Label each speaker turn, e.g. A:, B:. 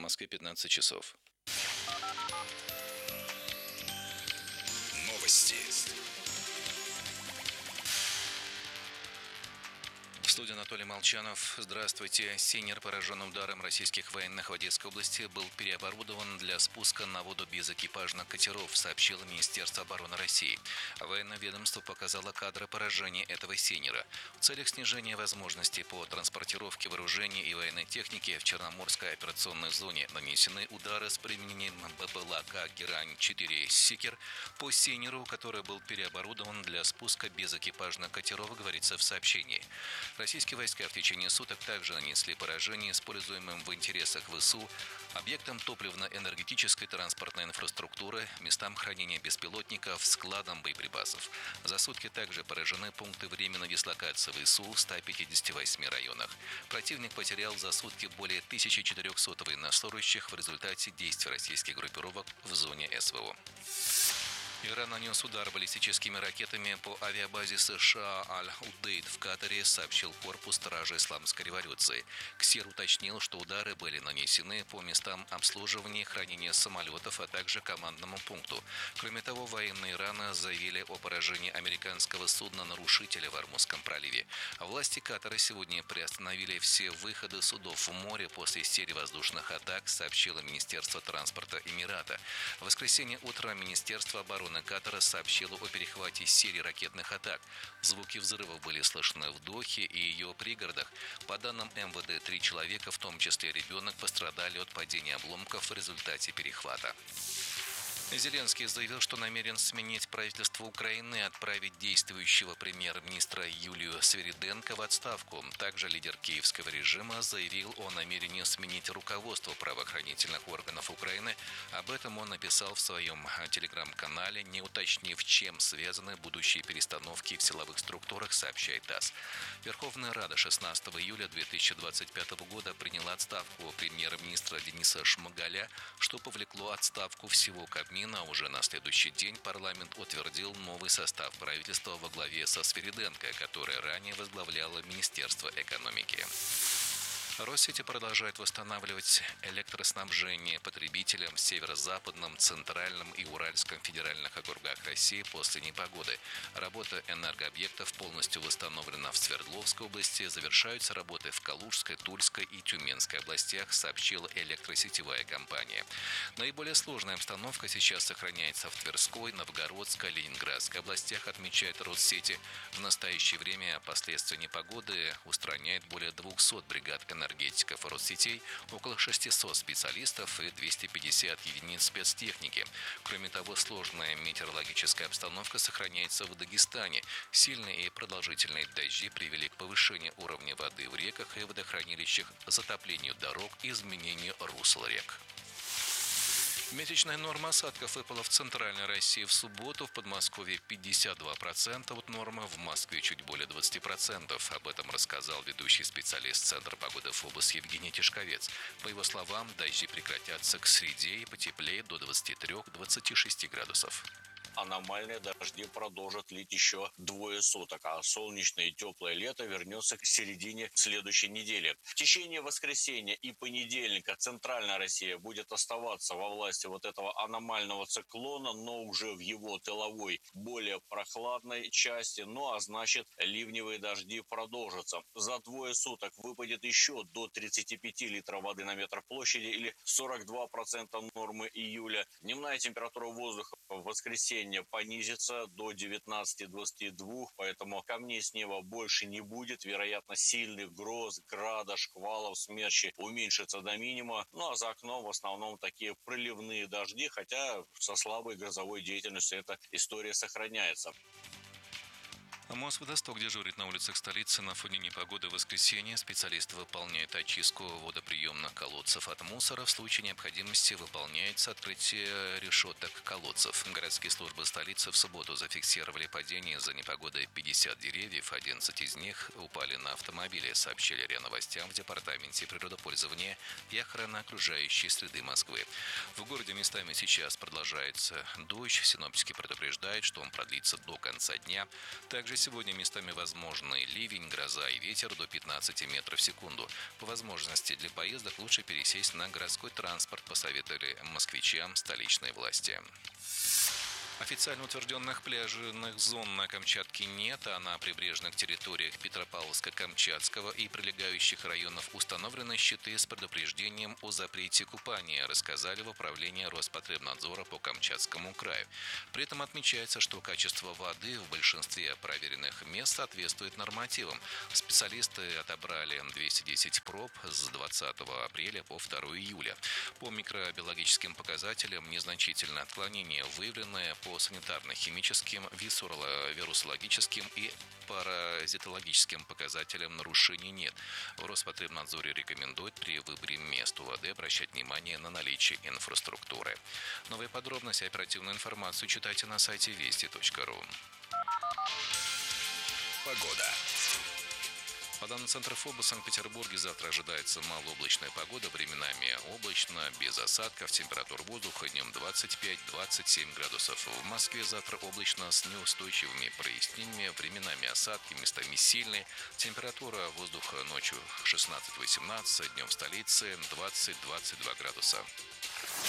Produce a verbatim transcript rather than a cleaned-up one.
A: Москве пятнадцать часов.
B: Новости.
A: В студии Анатолий Молчанов. Здравствуйте. Сейнер, пораженный ударом российских военных в Одесской области, был переоборудован для спуска на воду без экипажных катеров, сообщило Министерство обороны России. Военное ведомство показало кадры поражения этого сейнера. В целях снижения возможностей по транспортировке вооружений и военной техники в Черноморской операционной зоне нанесены удары с применением БПЛА Герань-четыре «Сикер» по сейнеру, который был переоборудован для спуска без экипажных катеров, говорится в сообщении. Российские войска в течение суток также нанесли поражение используемым в интересах ВСУ объектам топливно-энергетической транспортной инфраструктуры, местам хранения беспилотников, складам боеприпасов. За сутки также поражены пункты временной дислокации ВСУ в ста пятидесяти восьми районах. Противник потерял за сутки более тысячи четырехсот военнослужащих в результате действий российских группировок в зоне СВО. Иран нанес удар баллистическими ракетами по авиабазе США Аль-Удейд в Катаре, сообщил корпус стражи исламской революции. КСИР уточнил, что удары были нанесены по местам обслуживания и хранения самолетов, а также командному пункту. Кроме того, военные Ирана заявили о поражении американского судна-нарушителя в Ормузском проливе. Власти Катара сегодня приостановили все выходы судов в море после серии воздушных атак, сообщило Министерство транспорта Эмирата. В воскресенье утром Министерство обороны Катара сообщила о перехвате серии ракетных атак. Звуки взрывов были слышны в Дохе и ее пригородах. По данным эм вэ дэ, три человека, в том числе ребенок, пострадали от падения обломков в результате перехвата. Зеленский заявил, что намерен сменить правительство Украины и отправить действующего премьер-министра Юлию Свириденко в отставку. Также лидер киевского режима заявил о намерении сменить руководство правоохранительных органов Украины. Об этом он написал в своем телеграм-канале, не уточнив, чем связаны будущие перестановки в силовых структурах, сообщает ТАСС. Верховная Рада шестнадцатого июля две тысячи двадцать пятого года приняла отставку премьер-министра Дениса Шмыгаля, что повлекло отставку всего Кабмина. А уже на следующий день парламент утвердил новый состав правительства во главе со Свириденко, которая ранее возглавляла Министерство экономики. Россети продолжает восстанавливать электроснабжение потребителям в северо-западном, центральном и уральском федеральных округах России после непогоды. Работа энергообъектов полностью восстановлена в Свердловской области. Завершаются работы в Калужской, Тульской и Тюменской областях, сообщила электросетевая компания. Наиболее сложная обстановка сейчас сохраняется в Тверской, Новгородской, Ленинградской областях, отмечает Россети. В настоящее время последствия непогоды устраняет более двухсот бригад энергообъектов. энергетиков Россетей, около шестисот специалистов и двухсот пятидесяти единиц спецтехники. Кроме того, сложная метеорологическая обстановка сохраняется в Дагестане. Сильные и продолжительные дожди привели к повышению уровня воды в реках и водохранилищах, затоплению дорог и изменению русла рек. Месячная норма осадков выпала в центральной России в субботу. В Подмосковье пятьдесят два процента от нормы, в Москве чуть более двадцати процентов. Об этом рассказал ведущий специалист Центра погоды ФОБОС Евгений Тишковец. По его словам, дожди прекратятся к среде и потеплеет до двадцати трёх — двадцати шести градусов.
C: Аномальные дожди продолжат лить еще двое суток, а солнечное и теплое лето вернется к середине следующей недели. В течение воскресенья и понедельника центральная Россия будет оставаться во власти вот этого аномального циклона, но уже в его тыловой, более прохладной части, ну а значит ливневые дожди продолжатся. За двое суток выпадет еще до тридцати пяти литров воды на метр площади или сорок два процента нормы июля. Дневная температура воздуха в воскресенье понизится до девятнадцати — двадцати двух, поэтому камней с неба больше не будет. Вероятно, сильных гроз, града, шквалов, смерчи уменьшится до минимума. Ну а за окном в основном такие проливные дожди, хотя со слабой грозовой деятельностью эта история сохраняется.
A: Мосводосток дежурит на улицах столицы на фоне непогоды в воскресенье. Специалисты выполняют очистку водоприемных колодцев от мусора. В случае необходимости выполняется открытие решеток колодцев. Городские службы столицы в субботу зафиксировали падение из-за непогоды пятидесяти деревьев. одиннадцать из них упали на автомобили, сообщили РИА Новостям в Департаменте природопользования и охраны окружающей среды Москвы. В городе местами сейчас продолжается дождь. Синоптики предупреждают, что он продлится до конца дня. Также сегодня местами возможны ливень, гроза и ветер до пятнадцати метров в секунду. По возможности для поездок лучше пересесть на городской транспорт, посоветовали москвичам столичные власти. Официально утвержденных пляжных зон на Камчатке нет, а на прибрежных территориях Петропавловска-Камчатского и прилегающих районов установлены щиты с предупреждением о запрете купания, рассказали в управлении Роспотребнадзора по Камчатскому краю. При этом отмечается, что качество воды в большинстве проверенных мест соответствует нормативам. Специалисты отобрали двести десять проб с двадцатого апреля по второго июля. По микробиологическим показателям незначительное отклонение выявленное, по санитарно-химическим, вирусологическим и паразитологическим показателям нарушений нет. В Роспотребнадзоре рекомендуют при выборе мест у воды обращать внимание на наличие инфраструктуры. Новые подробности и оперативную информацию читайте на сайте вести точка ру.
B: Погода.
A: По данным Центра ФОБО, в Санкт-Петербурге завтра ожидается малооблачная погода, временами облачно, без осадков, температура воздуха днем двадцать пять - двадцать семь градусов. В Москве завтра облачно с неустойчивыми прояснениями, временами осадки, местами сильные. Температура воздуха ночью шестнадцать - восемнадцать, днем в столице двадцать - двадцать два градуса.